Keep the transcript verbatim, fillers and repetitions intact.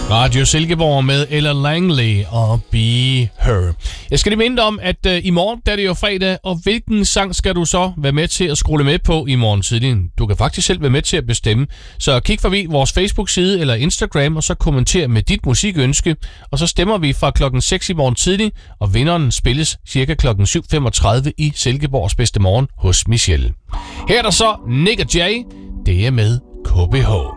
Radio Silkeborg med Ella Langley og Be Her. Jeg skal lige minde om, at uh, i morgen der er det jo fredag, og hvilken sang skal du så være med til at scrolle med på i morgen tidlig? Du kan faktisk selv være med til at bestemme. Så kig forbi vores Facebook-side eller Instagram, og så kommenter med dit musikønske. Og så stemmer vi fra klokken seks i morgen tidlig, og vinderen spilles cirka klokken syv femogtredive i Silkeborgs bedste morgen hos Michelle. Her er der så Nick og Jay. Det er med K B H.